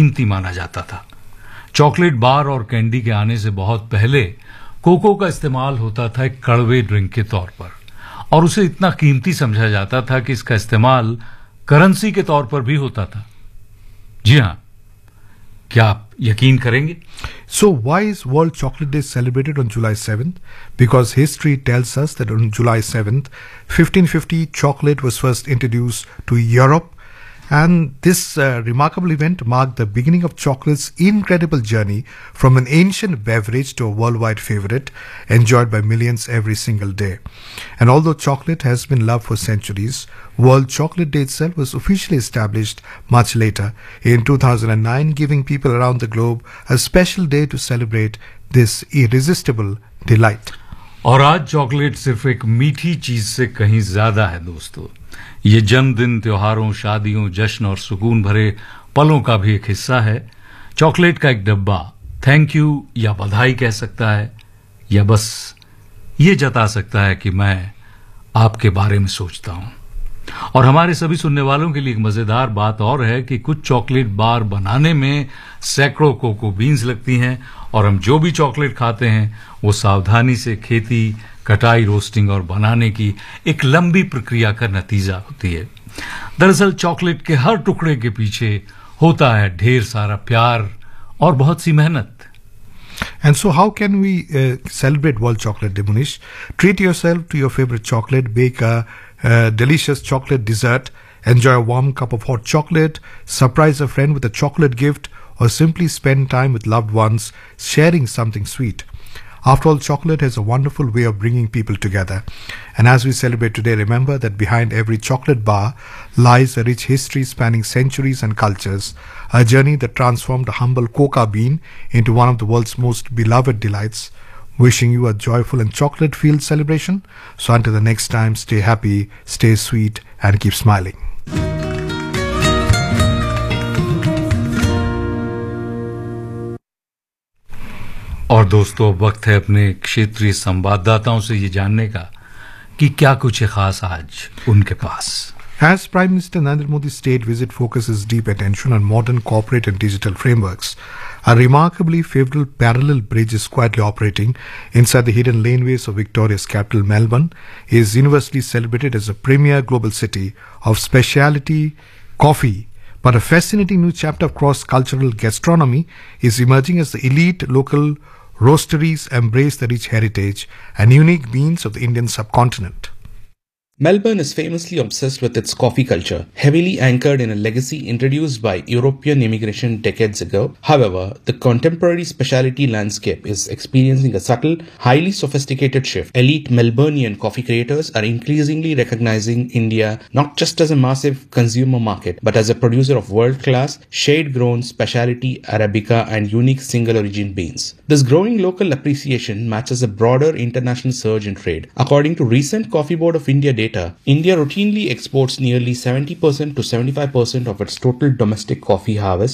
कीमती माना जाता था। चॉकलेट बार और कैंडी के आने से बहुत पहले कोको का इस्तेमाल होता था एक कड़वे ड्रिंक के तौर पर, और उसे इतना कीमती समझा जाता था कि इसका इस्तेमाल करेंसी के तौर पर भी होता था। जी हां, क्या आप यकीन करेंगे? So why is World Chocolate Day celebrated on July 7th? Because history tells us that on July 7th, 1550, chocolate was first introduced to Europe. And this remarkable event marked the beginning of chocolate's incredible journey from an ancient beverage to a worldwide favorite enjoyed by millions every single day. And although chocolate has been loved for centuries, World Chocolate Day itself was officially established much later in 2009, giving people around the globe a special day to celebrate this irresistible delight. और आज chocolate सिर्फ एक मीठी चीज से कहीं ज्यादा है दोस्तों। ये जन्मदिन, त्योहारों, शादियों, जश्न और सुकून भरे पलों का भी एक हिस्सा है। चॉकलेट का एक डब्बा थैंक यू या बधाई कह सकता है, या बस ये जता सकता है कि मैं आपके बारे में सोचता हूं। और हमारे सभी सुनने वालों के लिए एक मजेदार बात और है कि कुछ चॉकलेट बार बनाने में सैकड़ों कोको बीन्स लगती हैं, और हम जो भी चॉकलेट खाते हैं वो सावधानी से खेती, कटाई, रोस्टिंग और बनाने की एक लंबी प्रक्रिया का नतीजा होती है। दरअसल चॉकलेट के हर टुकड़े के पीछे होता है ढेर सारा प्यार और बहुत सी मेहनत। And so how can we celebrate World Chocolate Day, Munish? Treat yourself to your favorite chocolate, bake a delicious chocolate dessert, enjoy a warm cup of hot chocolate, surprise a friend with a chocolate gift, or simply spend time with loved ones sharing something sweet. After all, chocolate has a wonderful way of bringing people together. And as we celebrate today, remember that behind every chocolate bar lies a rich history spanning centuries and cultures, a journey that transformed a humble coca bean into one of the world's most beloved delights. Wishing you a joyful and chocolate-filled celebration. So until the next time, stay happy, stay sweet, and keep smiling. और दोस्तों, वक्त है अपने क्षेत्रीय संवाददाताओं से ये जानने का कि क्या कुछ है खास आज उनके पास। As Prime Minister Narendra Modi's state visit focuses deep attention on modern corporate and digital frameworks, a remarkably favorable parallel bridge is quietly operating inside the hidden laneways of Victoria's capital, Melbourne, is universally celebrated as a premier global city of specialty coffee. But a fascinating new chapter of cross-cultural gastronomy is emerging as the elite local roasteries embrace the rich heritage and unique beans of the Indian subcontinent. Melbourne is famously obsessed with its coffee culture, heavily anchored in a legacy introduced by European immigration decades ago. However, the contemporary specialty landscape is experiencing a subtle, highly sophisticated shift. Elite Melburnian coffee creators are increasingly recognizing India not just as a massive consumer market, but as a producer of world-class, shade-grown specialty Arabica and unique single-origin beans. This growing local appreciation matches a broader international surge in trade. According to recent Coffee Board of India data, India routinely exports nearly 70% to 75% of its total domestic coffee harvest,